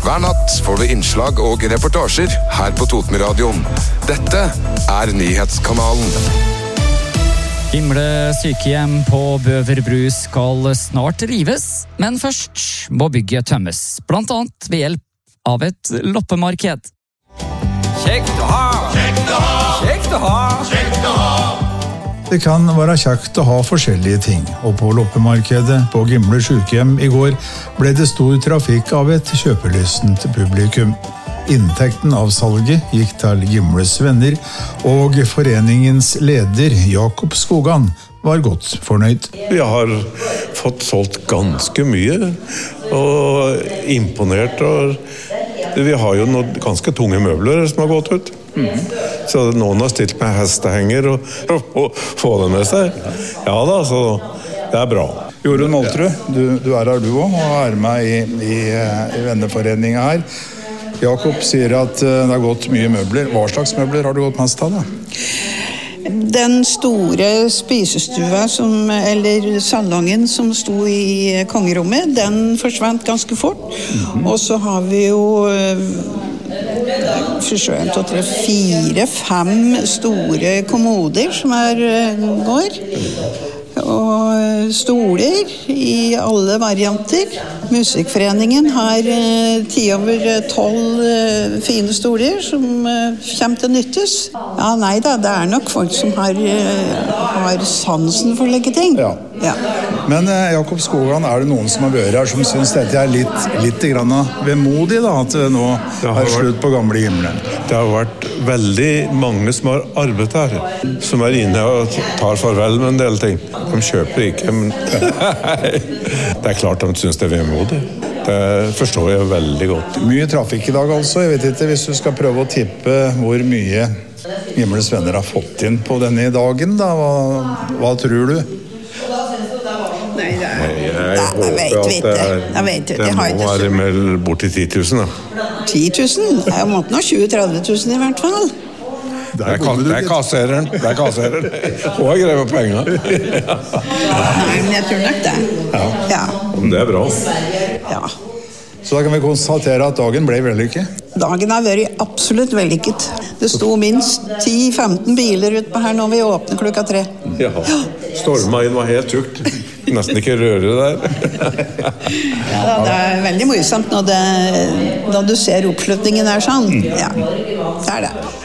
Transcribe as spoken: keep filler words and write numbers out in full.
Hver natt får du innslag og reportasjer her på Totenradioen. Dette er Nyhetskanalen. Gimle sykehjem på Bøverbru skal snart rives, men først må bygget tømmes, blant annet ved hjelp av et loppemarked. Kjekt å ha! Kjekt å ha! Kjekt å ha! Kjekt å ha! Det kan være kjekt å ha forskjellige ting, og på loppemarkedet på Gimle sykehjem i går ble det stor trafikk av et kjøpelystent publikum. Inntekten av salget gikk til Gimles venner, og foreningens leder Jakob Skogan var godt fornøyd. Vi har fått solgt ganske mye, og imponert, og vi har jo noen ganske tunge møbler som har gått ut. Mm. Så noen har stilt med hestehenger og, og, og få det med seg. Ja da, så det er bra. Jorunn Moltrud, du, du er her du også, og er med i, i, i venneforeningen her. Jakob sier at det har gått mye møbler. Hva slags møbler har du gått mest av da? Den store spisestua, som, eller salongen som sto i kongerommet, den forsvant ganske fort. Mm-hmm. Og så har vi jo en, to, tre, fire, fem store kommoder som er går. Og stoler i alle varianter. Musikkforeningen har ti over tolv fine stoler som kommer til nyttes. Ja, nei da, det er nok folk som har, har sansen for å legge ting. Ja. Ja. Men Jakob Skogan, er det noen som har vært her som synes dette er litt, litt grann vemodig da, at det nå det er slutt vært, på gamle Gimle? Det har vært veldig mange som har arbeidet her, som er inne og tar farvel med en del ting. De kjøper ikke, men det er klart de synes det er vemodig. Det forstår jeg veldig godt. Mye trafikk i dag altså. Jeg vet ikke, hvis du skal prøve å tippe hvor mye Gimles venner har fått inn på denne dagen, da, hva, hva tror du? Nei, det er... Nei, jeg Nei, håper vet, at vet det er... Jeg vet, det må være med bort til ti tusen, da. ti tusen? Jeg måtte nå tjue til tretti tusen i hvert fall. Det er, det er kassereren. Det er kassereren. Og jeg grever penger. Nei, men jeg tror nok det. Ja. Ja. Men det er bra. Ja. Så da kan vi konstatere at dagen ble vellykket? Dagen har vært absolutt vellykket. Det sto minst ti til femten biler ute på her når vi åpner klokka tre. Ja, stormen var helt tukt. Nesten ikke røre der. Ja, det er veldig morsomt når, det, når du ser oppslutningen er sånn. Ja, det er det.